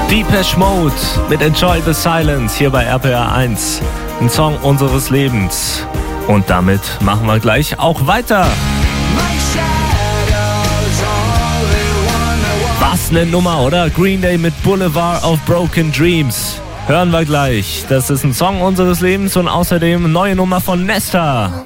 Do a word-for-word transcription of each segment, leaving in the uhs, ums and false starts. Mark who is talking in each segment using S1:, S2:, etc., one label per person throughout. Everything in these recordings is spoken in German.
S1: Depeche Mode mit Enjoy the Silence hier bei R P R eins. Ein Song unseres Lebens. Und damit machen wir gleich auch weiter. Was eine Nummer, oder? Green Day mit Boulevard of Broken Dreams. Hören wir gleich. Das ist ein Song unseres Lebens und außerdem eine neue Nummer von Nesta.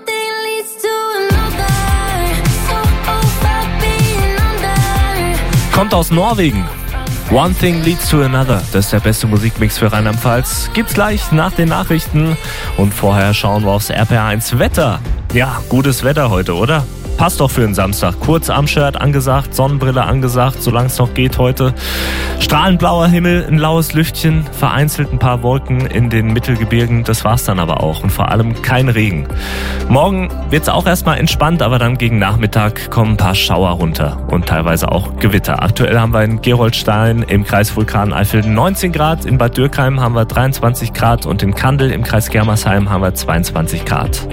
S1: Kommt aus Norwegen. One Thing Leads to Another. Das ist der beste Musikmix für Rheinland-Pfalz. Gibt's gleich nach den Nachrichten. Und vorher schauen wir aufs R P R eins Wetter. Ja, gutes Wetter heute, oder? Passt doch für den Samstag. Kurz am Shirt angesagt, Sonnenbrille angesagt, solange es noch geht heute. Strahlend blauer Himmel, ein laues Lüftchen, vereinzelt ein paar Wolken in den Mittelgebirgen. Das war's dann aber auch. Und vor allem kein Regen. Morgen wird's auch erstmal entspannt, aber dann gegen Nachmittag kommen ein paar Schauer runter. Und teilweise auch Gewitter. Aktuell haben wir in Gerolstein im Kreis Vulkaneifel neunzehn Grad. In Bad Dürkheim haben wir dreiundzwanzig Grad. Und in Kandel im Kreis Germersheim haben wir zweiundzwanzig Grad.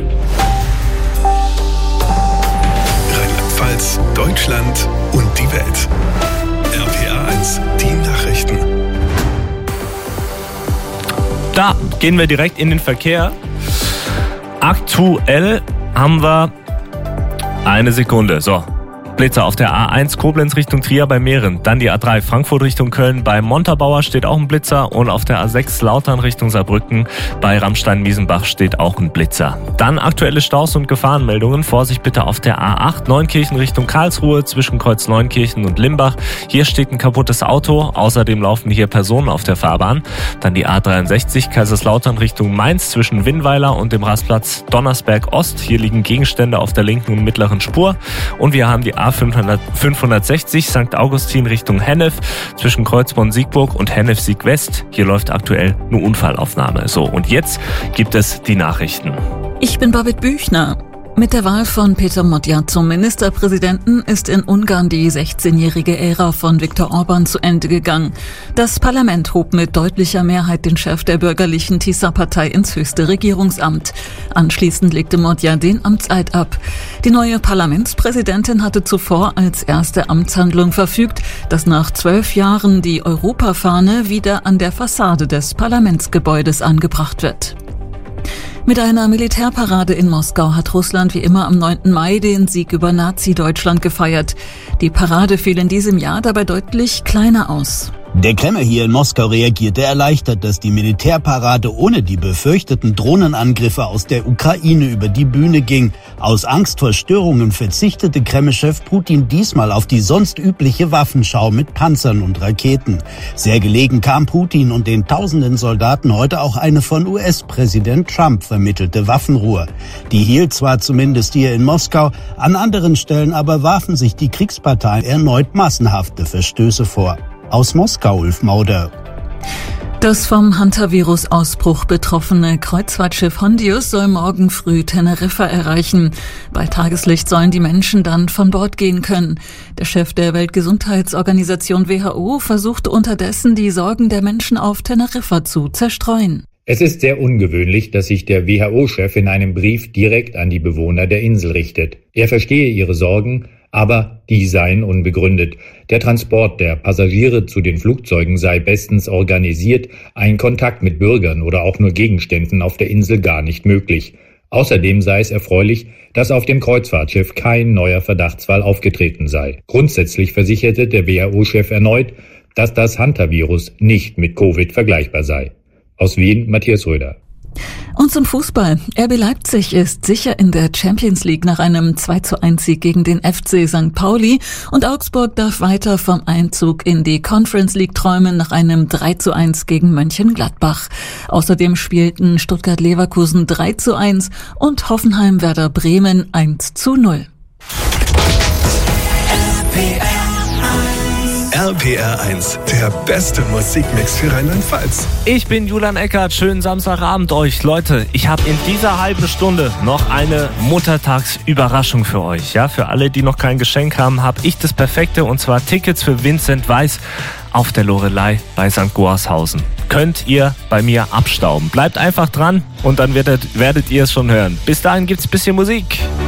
S2: Deutschland und die Welt. R P R eins, die Nachrichten.
S1: Da gehen wir direkt in den Verkehr. Aktuell haben wir eine Sekunde. So. Blitzer auf der A eins Koblenz Richtung Trier bei Mähren. Dann die A drei Frankfurt Richtung Köln. Bei Montabaur steht auch ein Blitzer. Und auf der A sechs Lautern Richtung Saarbrücken bei Ramstein-Miesenbach steht auch ein Blitzer. Dann aktuelle Staus und Gefahrenmeldungen. Vorsicht bitte auf der A acht Neunkirchen Richtung Karlsruhe zwischen Kreuz Neunkirchen und Limbach. Hier steht ein kaputtes Auto. Außerdem laufen hier Personen auf der Fahrbahn. Dann die A dreiundsechzig Kaiserslautern Richtung Mainz zwischen Winnweiler und dem Rastplatz Donnersberg Ost. Hier liegen Gegenstände auf der linken und mittleren Spur. Und wir haben die A fünfhundertsechzig Sankt Augustin Richtung Hennef zwischen Kreuzborn-Siegburg und Hennef-Sieg-West. Hier läuft aktuell eine Unfallaufnahme. So, und jetzt gibt es die Nachrichten.
S3: Ich bin Babette Büchner. Mit der Wahl von Peter Modja zum Ministerpräsidenten ist in Ungarn die sechzehnjährige Ära von Viktor Orban zu Ende gegangen. Das Parlament hob mit deutlicher Mehrheit den Chef der bürgerlichen Tisza-Partei ins höchste Regierungsamt. Anschließend legte Modja den Amtseid ab. Die neue Parlamentspräsidentin hatte zuvor als erste Amtshandlung verfügt, dass nach zwölf Jahren die Europafahne wieder an der Fassade des Parlamentsgebäudes angebracht wird. Mit einer Militärparade in Moskau hat Russland wie immer am neunten Mai den Sieg über Nazi-Deutschland gefeiert. Die Parade fiel in diesem Jahr dabei deutlich kleiner aus.
S4: Der Kreml hier in Moskau reagierte erleichtert, dass die Militärparade ohne die befürchteten Drohnenangriffe aus der Ukraine über die Bühne ging. Aus Angst vor Störungen verzichtete Kreml-Chef Putin diesmal auf die sonst übliche Waffenschau mit Panzern und Raketen. Sehr gelegen kam Putin und den tausenden Soldaten heute auch eine von U S-Präsident Trump vermittelte Waffenruhe. Die hielt zwar zumindest hier in Moskau, an anderen Stellen aber warfen sich die Kriegsparteien erneut massenhafte Verstöße vor. Aus Moskau, Ulf Mauder.
S3: Das vom Hantavirus-Ausbruch betroffene Kreuzfahrtschiff Hondius soll morgen früh Teneriffa erreichen. Bei Tageslicht sollen die Menschen dann von Bord gehen können. Der Chef der Weltgesundheitsorganisation W H O versuchte unterdessen, die Sorgen der Menschen auf Teneriffa zu zerstreuen.
S5: Es ist sehr ungewöhnlich, dass sich der W H O-Chef in einem Brief direkt an die Bewohner der Insel richtet. Er verstehe ihre Sorgen, aber die seien unbegründet. Der Transport der Passagiere zu den Flugzeugen sei bestens organisiert, ein Kontakt mit Bürgern oder auch nur Gegenständen auf der Insel gar nicht möglich. Außerdem sei es erfreulich, dass auf dem Kreuzfahrtschiff kein neuer Verdachtsfall aufgetreten sei. Grundsätzlich versicherte der W H O-Chef erneut, dass das Hantavirus nicht mit Covid vergleichbar sei. Aus Wien, Matthias Röder.
S3: Und zum Fußball. R B Leipzig ist sicher in der Champions League nach einem zwei zu eins Sieg gegen den F C Sankt Pauli und Augsburg darf weiter vom Einzug in die Conference League träumen nach einem drei zu eins gegen Mönchengladbach. Außerdem spielten Stuttgart-Leverkusen drei zu eins und Hoffenheim-Werder Bremen eins zu null.
S2: R P R eins, der beste Musikmix für Rheinland-Pfalz.
S1: Ich bin Julian Eckert, schönen Samstagabend euch. Leute, ich habe in dieser halben Stunde noch eine Muttertagsüberraschung für euch. Ja, für alle, die noch kein Geschenk haben, habe ich das Perfekte, und zwar Tickets für Vincent Weiss auf der Loreley bei Sankt Goarshausen. Könnt ihr bei mir abstauben. Bleibt einfach dran und dann werdet, werdet ihr es schon hören. Bis dahin gibt's ein bisschen Musik.